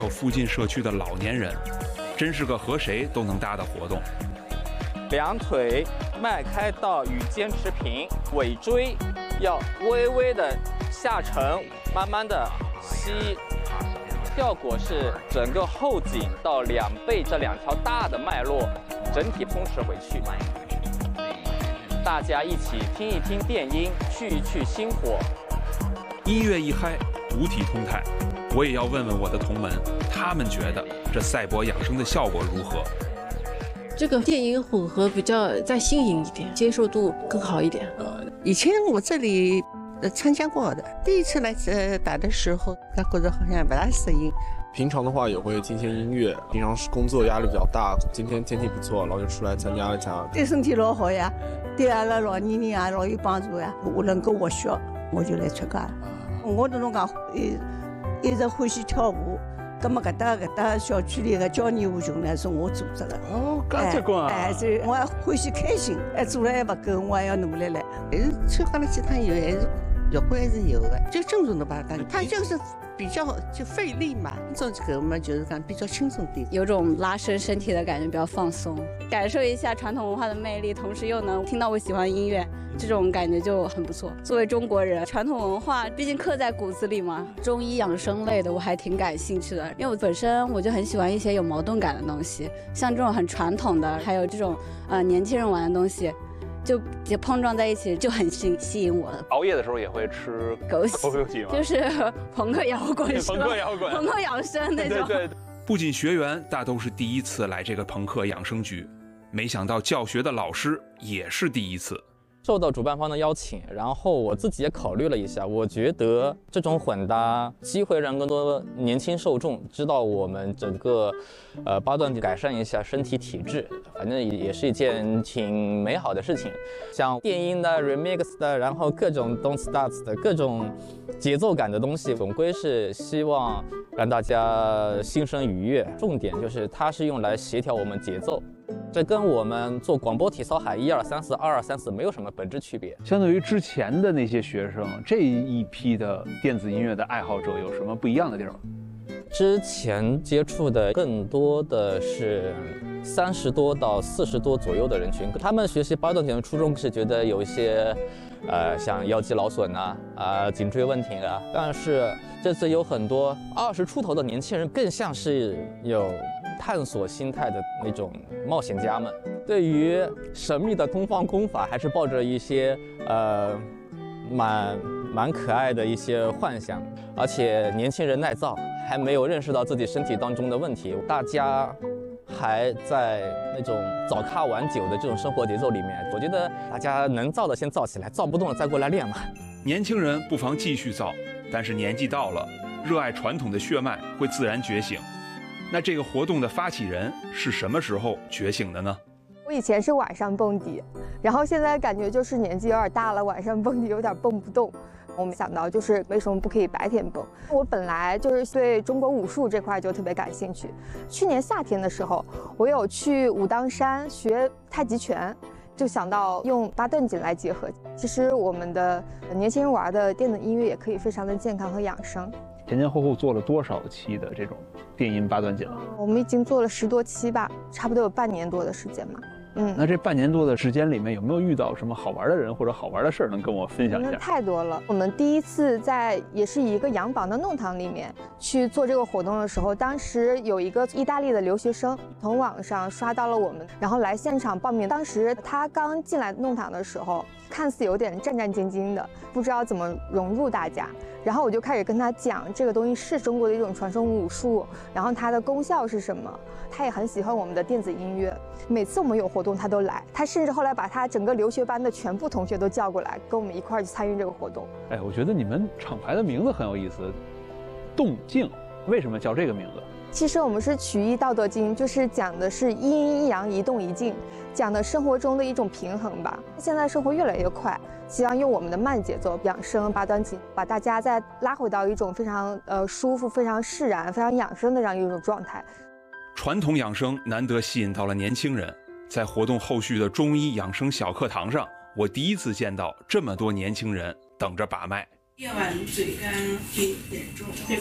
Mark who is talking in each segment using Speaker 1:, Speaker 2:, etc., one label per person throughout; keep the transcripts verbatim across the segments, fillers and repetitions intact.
Speaker 1: 和附近社区的老年人，真是个和谁都能搭的活动。
Speaker 2: 两腿迈开到与肩持平，尾椎要微微的下沉，慢慢的吸。效果是整个后颈到两背这两条大的脉络整体充实回去。大家一起听一听电音，去一去心火。
Speaker 1: 音乐一嗨，五体通泰。我也要问问我的同门，他们觉得这赛博养生的效果如何？
Speaker 3: 这个电音混合比较再新颖一点，接受度更好一点。
Speaker 4: 呃，以前我这里呃参加过的，第一次来呃打的时候，他觉得好像不大适应。
Speaker 5: 平常的话也会听些音乐，平常是工作压力比较大，今天天气不错，然后就出来参加一下。
Speaker 4: 对身体老好呀，对阿拉老年人啊老有帮助呀。我能够活血，我就来参加。我同侬讲，一一直欢喜跳舞。咁么搿搭搿搭小区里个交谊舞群呢，是我组织的。
Speaker 6: 哦，搿结棍啊！
Speaker 4: 哎，所以我还欢喜开心，还做了还不够，我还要努力来。还是参加了几趟以后，还是效果还是有的。就正宗的吧，但它就是比较就费力嘛。做这个嘛，就是讲比较轻松点，
Speaker 7: 有种拉伸身体的感觉，比较放松，感受一下传统文化的魅力，同时又能听到我喜欢的音乐。这种感觉就很不错。作为中国人，传统文化毕竟刻在骨子里嘛。中医养生类的我还挺感兴趣的，因为我本身我就很喜欢一些有矛盾感的东西，像这种很传统的，还有这种呃年轻人玩的东西，就就碰撞在一起，就很吸吸引我的。
Speaker 6: 熬夜的时候也会吃
Speaker 7: 枸杞，
Speaker 6: 枸杞吗？
Speaker 7: 就是朋克摇滚，
Speaker 6: 朋克摇滚，
Speaker 7: 朋克养生那种。
Speaker 6: 对对对。
Speaker 1: 不仅学员大都是第一次来这个朋克养生局，没想到教学的老师也是第一次。
Speaker 2: 受到主办方的邀请，然后我自己也考虑了一下，我觉得这种混搭机会让更多年轻受众知道我们整个呃八段改善一下身体体质，反正也是一件挺美好的事情。像电音的 remix 的，然后各种 don't start 的各种节奏感的东西，总归是希望让大家心生愉悦。重点就是它是用来协调我们节奏。这跟我们做广播体操喊一二三四二二三四没有什么本质区别。
Speaker 6: 相对于之前的那些学生，这一批的电子音乐的爱好者有什么不一样的地方？
Speaker 2: 之前接触的更多的是三十多到四十多左右的人群，他们学习八段锦的初衷是觉得有一些，呃，像腰肌劳损啊、啊、呃、颈椎问题啊，但是这次有很多二十出头的年轻人，更像是有探索心态的那种冒险家们，对于神秘的东方功法还是抱着一些呃蛮蛮可爱的一些幻想，而且年轻人耐造，还没有认识到自己身体当中的问题，大家还在那种早咖晚酒的这种生活节奏里面，我觉得大家能造的先造起来，造不动了再过来练嘛。
Speaker 1: 年轻人不妨继续造，但是年纪到了，热爱传统的血脉会自然觉醒。那这个活动的发起人是什么时候觉醒的呢？
Speaker 8: 我以前是晚上蹦迪，然后现在感觉就是年纪有点大了，晚上蹦迪有点蹦不动。我没想到就是为什么不可以白天蹦。我本来就是对中国武术这块就特别感兴趣。去年夏天的时候，我有去武当山学太极拳，就想到用八段锦来结合。其实我们的年轻人玩的电子音乐也可以非常的健康和养生。
Speaker 6: 前前后后做了多少期的这种电音八段锦了？
Speaker 8: 我们已经做了十多期吧，差不多有半年多的时间嘛。嗯，
Speaker 6: 那这半年多的时间里面，有没有遇到什么好玩的人或者好玩的事儿，能跟我分享一下？
Speaker 8: 太多了。我们第一次在也是一个洋房的弄堂里面去做这个活动的时候，当时有一个意大利的留学生从网上刷到了我们，然后来现场报名。当时他刚进来弄堂的时候，看似有点战战兢兢的，不知道怎么融入大家。然后我就开始跟他讲，这个东西是中国的一种传统武术，然后它的功效是什么。他也很喜欢我们的电子音乐，每次我们有活动他都来，他甚至后来把他整个留学班的全部同学都叫过来，跟我们一块儿去参与这个活动。
Speaker 6: 哎，我觉得你们厂牌的名字很有意思，动静，为什么叫这个名字？
Speaker 8: 其实我们是取义《道德经》，就是讲的是一阴一阳一动一静，讲的生活中的一种平衡吧。现在生活越来越快，希望用我们的慢节奏养生八段锦，把大家再拉回到一种非常呃舒服、非常释然、非常养生的这样一种状态。
Speaker 1: 传统养生难得吸引到了年轻人，在活动后续的中医养生小课堂上，我第一次见到这么多年轻人等着把脉。
Speaker 9: 夜晚嘴干、肺严重，这块，哎，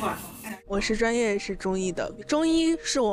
Speaker 9: 我是专业是中医的，中医是我